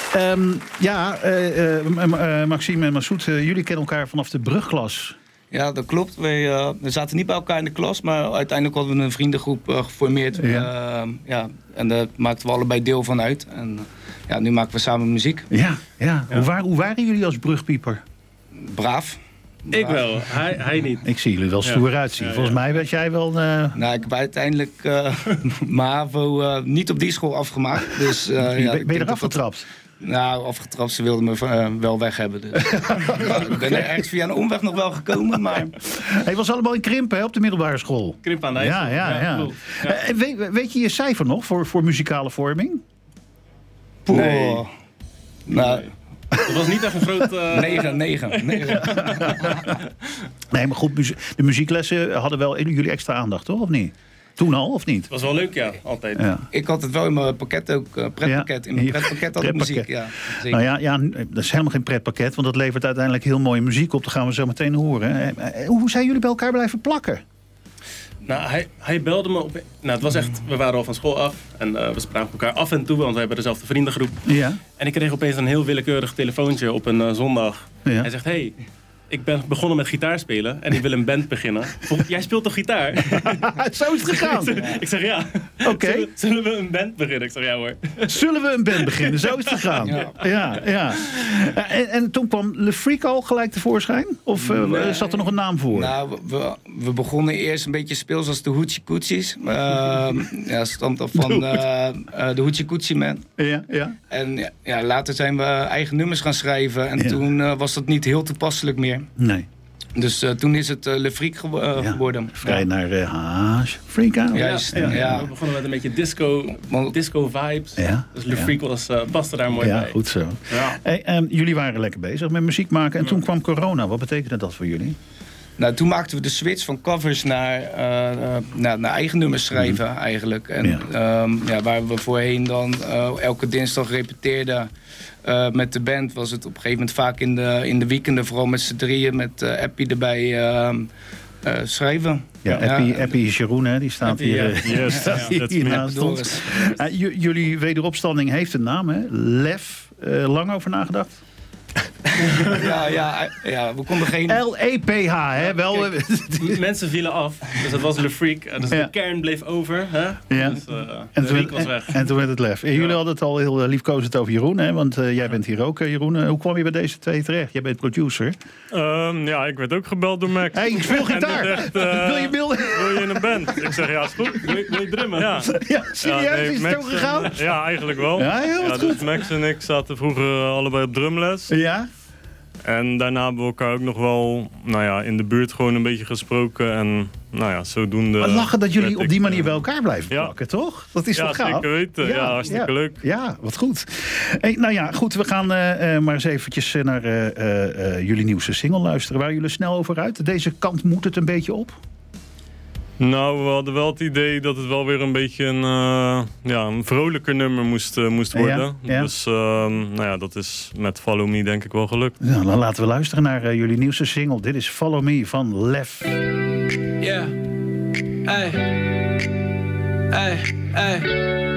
Maxime en Massoud, jullie kennen elkaar vanaf de brugklas. Ja, dat klopt. We zaten niet bij elkaar in de klas, maar uiteindelijk hadden we een vriendengroep geformeerd. En daar maakten we allebei deel van uit. En nu maken we samen muziek. Ja. Hoe waren jullie als brugpieper? Braaf. Ik wel, hij niet. Ik zie jullie wel stoer uitzien. Volgens mij werd jij wel... Nou, ik heb uiteindelijk mijn HAVO niet op die school afgemaakt. Dus, ben je eraf getrapt? Nou, afgetrapt. Ze wilden me wel weg hebben. Dus. Ik ben er ergens via een omweg nog wel gekomen, maar... Hij was allemaal in Krimpen, hè, op de middelbare school. Krimpen aan de IJssel. Ja. Weet je cijfer nog voor muzikale vorming? Nee. Nou... Het was niet echt een groot... 9. Nee, maar goed, de muzieklessen hadden wel in jullie extra aandacht, toch? Of niet? Toen al, of niet? Het was wel leuk, ja. Altijd. Ja. Ik had het wel in mijn pakket ook. Pretpakket. In mijn pretpakket had ik muziek, ja. Zeker. Nou ja, dat is helemaal geen pretpakket, want dat levert uiteindelijk heel mooie muziek op. Dat gaan we zo meteen horen. Hoe zijn jullie bij elkaar blijven plakken? Nou, hij belde me op... Nou, het was echt... We waren al van school af. En we spraken elkaar af en toe, want we hebben dezelfde vriendengroep. Ja. En ik kreeg opeens een heel willekeurig telefoontje op een zondag. Ja. Hij zegt, hey, ik ben begonnen met gitaarspelen en ik wil een band beginnen. Jij speelt toch gitaar? Zo is het gegaan. Ik zeg ja. Oké. Zullen we een band beginnen? Ik zeg ja hoor. Zullen we een band beginnen? Zo is het gegaan. Ja. En toen kwam Le Freak al gelijk tevoorschijn? Of zat er nog een naam voor? Nou, we begonnen eerst een beetje speels als de Hoochie Coochies. Stamt af van de Hoochie Coochie Man. Ja. En later zijn we eigen nummers gaan schrijven. En toen was dat niet heel toepasselijk meer. Nee. Dus toen is het Le Freak geworden. Vrij naar Hash Freaka. Juist. We begonnen met een beetje disco vibes. Ja. Dus Le Freak paste daar mooi bij. Ja, goed zo. Ja. Hey, jullie waren lekker bezig met muziek maken. En toen kwam corona. Wat betekende dat voor jullie? Nou, toen maakten we de switch van covers naar eigen nummers schrijven eigenlijk. En waar we voorheen dan elke dinsdag repeteerden met de band, was het op een gegeven moment vaak in de weekenden, vooral met z'n drieën, met Appie erbij schrijven. Ja, Appie is Jeroen, hè? Die staat hier naast ons. Jullie wederopstanding heeft een naam, hè? Lef. Lang over nagedacht? We konden geen... L-E-P-H, hè? Wel... Mensen vielen af, dus dat was Le Freak. Dus de kern bleef over, hè? Ja. Dus de Freak was weg. En toen werd het Lef. Jullie hadden het al heel liefkozend over Jeroen, hè? Want jij bent hier ook, Jeroen. Hoe kwam je bij deze twee terecht? Jij bent producer. Ik werd ook gebeld door Max. Hey, ik speel gitaar. Wil je beelden? Wil je in een band? Ik zeg, ja, is goed. Wil je drummen? Ja. Serieus? Is het zo gegaan? Ja, eigenlijk wel. Ja, heel goed. Dus Max en ik zaten vroeger allebei op drumles. Ja. En daarna hebben we elkaar ook nog wel in de buurt gewoon een beetje gesproken. En zodoende... Wat lachen dat jullie op die manier bij elkaar blijven plakken, toch? Dat is toch gaaf? Ja, zeker weten. Ja, hartstikke leuk. Ja, wat goed. Hey, goed, we gaan maar eens eventjes naar jullie nieuwste single luisteren. Waren jullie snel over uit? Deze kant moet het een beetje op? Nou, we hadden wel het idee dat het wel weer een beetje een vrolijker nummer moest worden. Ja. Dus dat is met Follow Me denk ik wel gelukt. Nou, dan laten we luisteren naar jullie nieuwste single. Dit is Follow Me van Lef. Yeah. Hey.